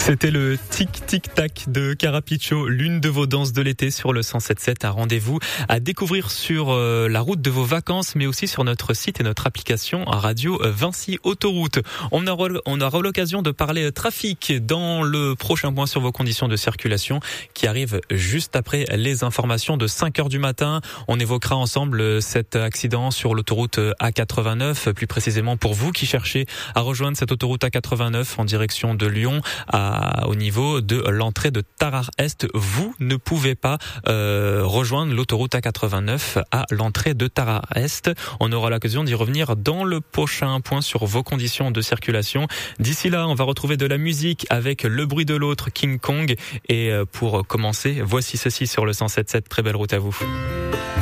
C'était le tic-tic-tac de Carapicho, l'une de vos danses de l'été sur le 107.7. Un rendez-vous à découvrir sur la route de vos vacances, mais aussi sur notre site et notre application Radio Vinci Autoroute. On aura l'occasion de parler trafic dans le prochain point sur vos conditions de circulation qui arrive juste après les informations de 5h du matin. On évoquera ensemble cet accident sur l'autoroute A89, plus précisément pour vous qui cherchez à rejoindre cette autoroute A89 en direction de Lyon au niveau de l'entrée de Tarare-Est. Vous ne pouvez pas rejoindre l'autoroute A89 à l'entrée de Tarare-Est. On aura l'occasion d'y revenir dans le prochain point sur vos conditions de circulation. D'ici là, on va retrouver de la musique avec Le bruit de l'autre, King Kong. Et pour commencer, voici ceci sur le 107.7. Très belle route à vous.